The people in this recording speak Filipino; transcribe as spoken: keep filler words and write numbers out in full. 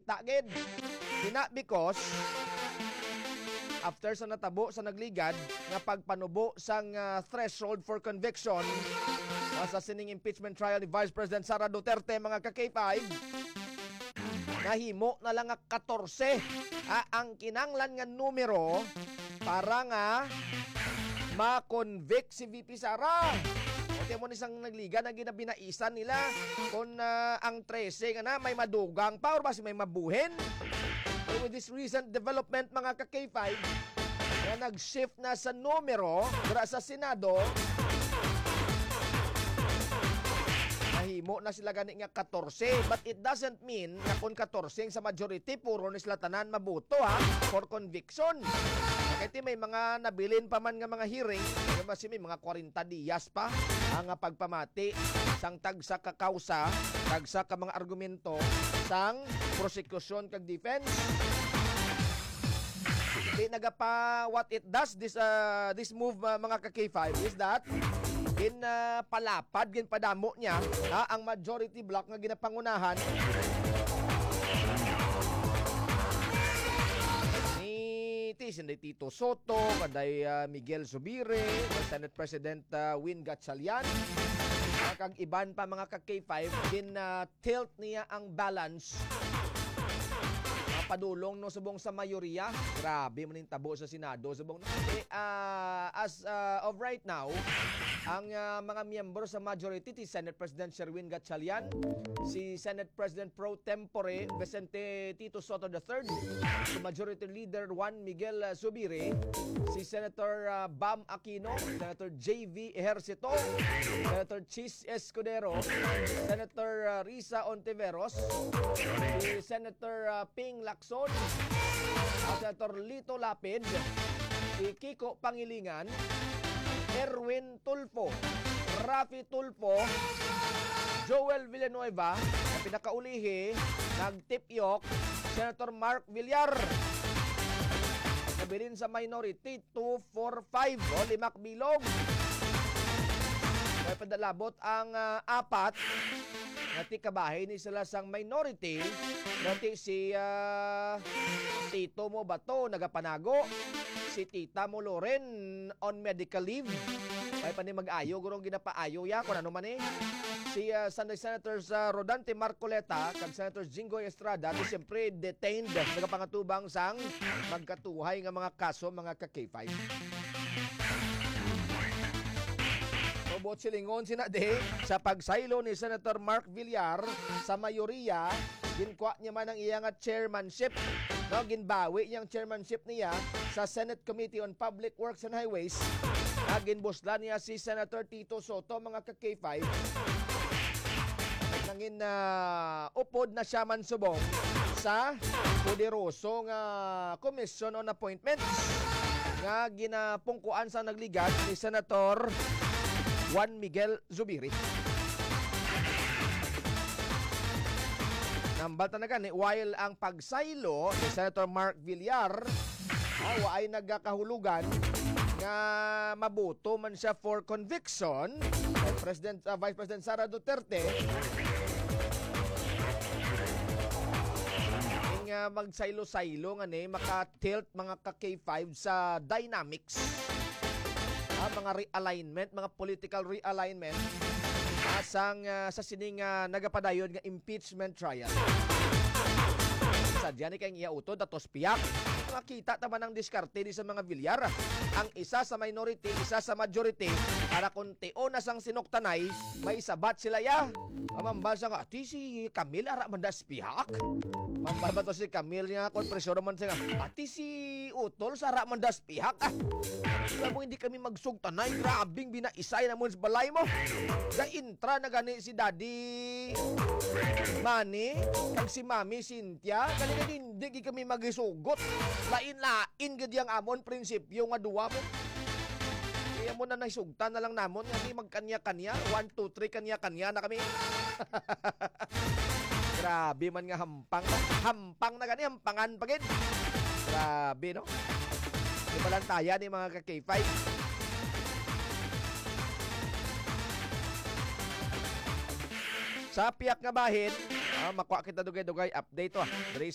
makita gid. Dina because after sa natabo sa nagligad nga pagpanubo sang uh, threshold for conviction uh, sa sining impeachment trial ni Vice President Sara Duterte, mga ka-K five, nahimo na lang nga fourteen ah, ang kinanglan nga numero para nga ma-convict si V P Sara. O tiyan mo nisang nagliga na ginabinaisan nila kung uh, ang thirteen nga na may madugang pa or basi may mabuhin. So with this recent development, mga ka-K five, na nag-shift na sa numero dira sa Senado, nahimo na sila gani nga fourteen, but it doesn't mean na kung fourteen sa majority puro ni sila tanan mabuto ha for conviction. Kasi may mga nabilin pa man nga mga hearing, kasi may mga forty diyas pa ang pagpamati sang tagsa ka kausa, tagsa ka mga argumento sang prosecution kag defense. Di nagapa what it does this uh, this move uh, mga ka-K five is that gin uh, palapad gin padamo niya ha, ang majority block nga ginapangunahan ni Sinday Tito Soto, kaday uh, Miguel Zubiri, Senate President uh, Win Gatchalian, kag iban pa mga ka-K five, gin uh, tilt niya ang balance padulong no subong sa mayoriya. Grabe man yung tabo sa Senado subong no. Eh, uh, as uh, of right now, ang uh, mga miyembro sa majority ti Senate President Sherwin Gatchalian, si Senate President Pro Tempore Vicente Tito Soto the third, si Majority Leader Juan Miguel Zubiri, si Senator uh, Bam Aquino, Senator J V Ejercito, Senator Chis Escudero, Senator uh, Risa Ontiveros, si Senator uh, Ping Lacson, uh, Senator Lito Lapid, si Kiko Pangilingan, Erwin Tulfo, Rafi Tulfo, Joel Villanueva, na pinakaulihi, nagtipyok, Senator Mark Villar. Nabilin sa minority, two, four, five, o limak bilog. May padalabot ang uh, apat, nati kabahay ni sila sang minority, nati si uh, Tito Mo Bato, nagapanago, si Tita Mo Loren on medical leave. Ay pa ni mag-ayo, gurong ginapaayo ya, kung ano man eh. Si uh, Sunday Senators uh, Rodante Marcoleta, kag Senators Jinggoy Estrada, di siyempre detained, nagapangatubang sang magkatuhay nga mga kaso, mga ka-K five. Robot silingon sinade sa pagsaylo ni Senator Mark Villar sa mayoriya, ginkwa niya man ang iyang chairmanship. No, ginbawi niyang chairmanship niya sa Senate Committee on Public Works and Highways. Ginbusla niya si Senator Tito Soto, mga ka-K five. Nangin na uh, upod na siya man subong sa poderosong uh, Commission on Appointments nga ginapungkuan sa nagligat ni Senator Juan Miguel Zubiri. Nambal talaga ni while ang pagsaylo ni Senator Mark Villar ah, ay nagkahulugan nga mabuto man siya for conviction kay President, uh, Vice President Sara Duterte, ing uh, magsaylo-saylo nga ni maka-tilt mga ka-K five sa dynamics, ah, mga realignment, mga political realignment asang uh, sa sining uh, nagapadayon nga impeachment trial. Sadya ni kayong iyautod atos piyak. Makita taman ang diskarte di sa mga Villar. Ang isa sa minority, isa sa majority, para kung teo na sang sinuktanay, may sabat sila ya. Amambal sa nga, ati si Camille ara mandas pihak. Mambal ba to si Camille nga, kung presyo naman siya nga, ati si Utol sa ara mandas pihak. Ah, alam mo, hindi kami magsugtanay. Grabing binaisay na mo sa balay mo. Sa intra na gani si Daddy Manny, kag si Mami Cynthia, kanina hindi kami magisugot. Lain-lain gadyang amon prinsipyo nga duwa mo. Kaya mo na naisugtan na lang namon, nga di magkanya-kanya, one, two, three, kanya-kanya na kami. Grabe man nga hampang. Hampang na gani, hampangan pagin. Grabe, no? Di pa lang taya ni mga ka-K five. Sa piyak nga bahin, ah, makuha kita dugay-dugay update to ah. Dari